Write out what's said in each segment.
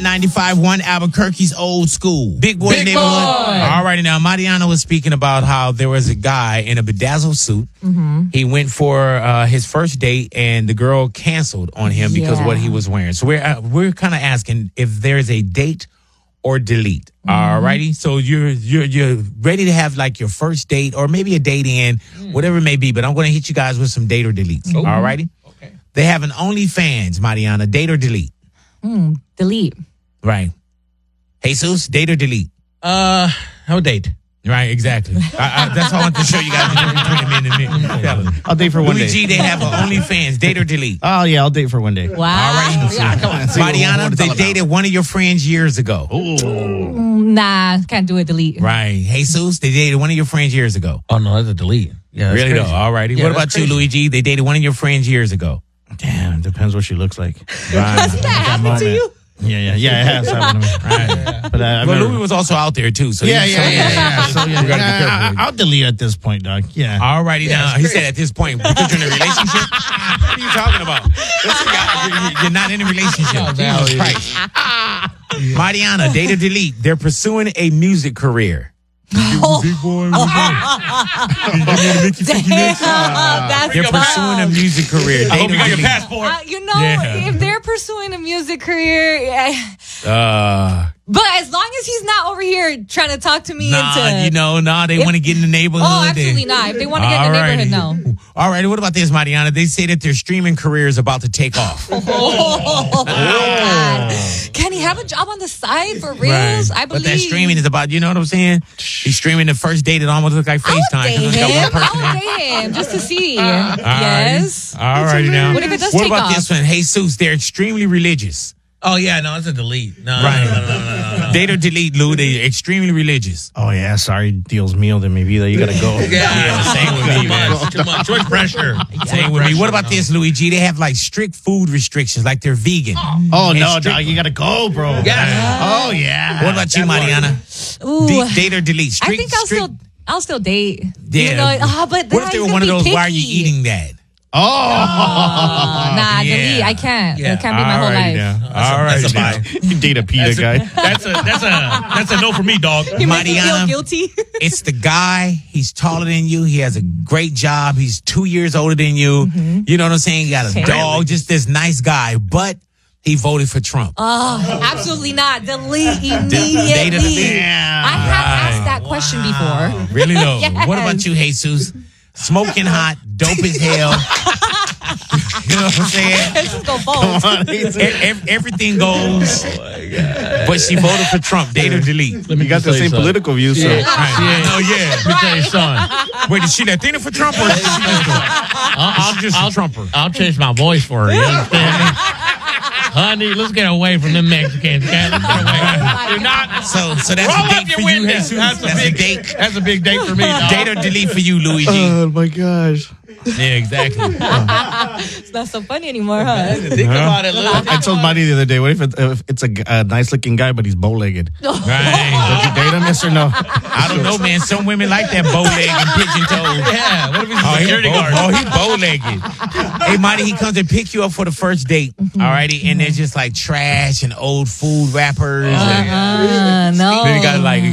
95.1 Albuquerque's old school. Big boy neighborhood. All righty now. Mariana was speaking about how there was a guy in a bedazzled suit. Mm-hmm. He went for his first date and the girl canceled on him because of what he was wearing. So we're kind of asking if there's a date or delete. Mm-hmm. All righty. So you're ready to have like your first date or maybe a date in, whatever it may be. But I'm going to hit you guys with some date or deletes. Mm-hmm. All righty. Okay. They have an OnlyFans, Mariana. Date or delete? Delete. Right. Jesus, date or delete? How date? Right, exactly. That's how I want to show you guys the difference between a man and men. I'll date for one day. Luigi, they have an OnlyFans. Date or delete? Oh, yeah, I'll date for one day. Wow. All right. Yeah, come on. Mariana, they dated one of your friends years ago. Nah, can't do it. Delete. Right. Jesus, they dated one of your friends years ago. Oh, no, that's a delete. Yeah, Really though? All righty. Yeah, What about you, Luigi? They dated one of your friends years ago. Damn, depends what she looks like. Has that happened to you? Yeah, it has happened to me. Right. But I've But never- Louis was also out there too. So Yeah. you So, You gotta be careful. I'll delete at this point, dog. Yeah. All righty now. He said at this point, because you're in a relationship. What are you talking about? Listen, you're not in a relationship. Jesus Christ. Mariana, date or delete? They're pursuing a music career. Big boy. That's They're pursuing a music career. I hope you got your Date or passport. if they're pursuing a music career, delete? but as long as he's not over here trying to talk to me They want to get in the neighborhood. Oh, absolutely not. If they want to get in the neighborhood, no. All right, what about this, Mariana? They say that their streaming career is about to take off. Oh, my God. Can he have a job on the side for reals? I believe. But that streaming is about, you know what I'm saying? He's streaming the first date. It almost looks like I would FaceTime. date 'cause it's got one him. person I in. would date him just to see. All Yes. right. All righty now. What if it does What take about off? this one? Jesus, they're extremely religious. Oh, yeah, no, it's a delete. No, Right. no. Date or delete, Lou. They're extremely religious. Oh, yeah. Sorry, Dios mío de mi vida. You got to go. Yeah, same with me, man. Too much. Too much pressure. Same with me. What about this, Luigi? They have like strict food restrictions, like they're vegan. Oh, no, strict- dog. You got to go, bro. Yeah. Oh, yeah. What about you, Mariana? Ooh. Date or delete? I think I'll still date. Yeah. You know, but What if they were one of those? Why are you eating that? Oh. Nah, Yeah. delete. I can't. Yeah. It can't be my whole life. All right. That's a buy. You date a PETA guy. That's a no for me, dog. You make me feel Mariana. guilty. It's the guy. He's taller than you. He has a great job. He's 2 years older than you. You know what I'm saying? He got a dog. Just this nice guy. But he voted for Trump. Absolutely not. Delete Date or immediately. delete? I have asked that question before. Really though? Yes. What about you, Jesus? Smoking hot, dope as hell. You know what I'm saying? Let's just go bold. Everything goes. But she voted for Trump. Date or delete? You got the same political views, so. Right. Oh yeah. Let me tell you something. Wait, is she Latina for Trump or is she just a Trumper? I'll change my voice for her. You understand me? Honey, let's get away from them Mexicans. Okay? Let's get away. You're not. So that's Roll a date up your for you, window. Jesus. That's a big date. That's a big date for me. Dog. Date or delete for you, Luigi. Oh, my gosh. Yeah, exactly. It's not so funny anymore, huh? Think about it, Lou. I told Marty the other day, what if it's a nice-looking guy, but he's bow-legged? Would Right. you date him, yes or no? I don't know, man. Some women like that bow leg and pigeon toe. Yeah. What if he's a Oh, security guard? he bow legged. Hey, Marty, he comes and pick you up for the first date. All righty, and there's just like trash and old food wrappers. No. Then you got like,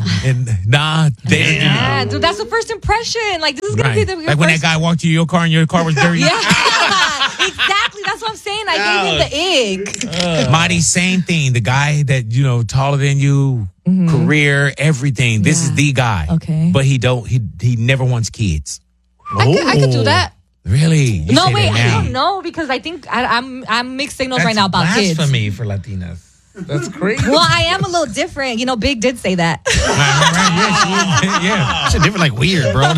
Yeah, dude, that's the first impression. Like, this is going to be the like when that first... guy walked to your car and your car was dirty. Yeah, exactly. That's what I'm saying. I gave him the egg. Marty, same thing. The guy that, taller than you, career, everything. This is the guy. Okay. But he never wants kids. I could do that. Really? You No, say wait, that now. I don't know because I think I'm mixed signals That's right now about kids. blasphemy for Latinas. That's crazy. Well, I am a little different. Big did say that. Right, yeah. It's different, like weird, bro.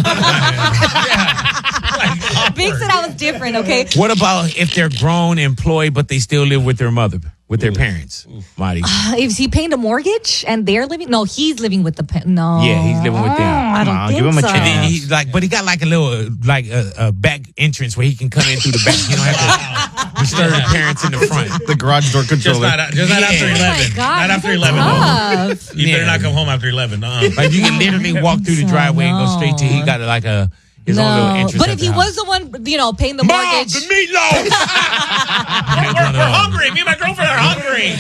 Big said I was different, okay? What about if they're grown, employed, but they still live with their mother, with their parents? Marty. Is he paying the mortgage and they're living? No, he's living with the no. Yeah, he's living with them. I don't on, think give him a so. chance. And then he but he got like a little a back entrance where he can come in through the back. You don't have to disturb the parents in the front. The garage door Just controller. not after Oh 11. my God, Not after he's 11. tough. You better Yeah. not come home after 11. Like you can literally walk through the driveway and go straight to. He got like his own little entrance. But at if the he house. was the one, paying the Mom, mortgage. the meatloaf. We're hungry. Me and my girlfriend are hungry. drink.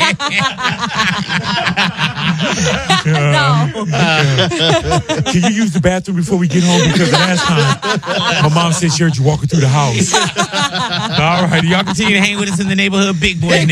No. Can you use the bathroom before we get home? Because last time, my mom said she heard you walking through the house. All right, y'all continue to hang with us in the neighborhood. Big Boy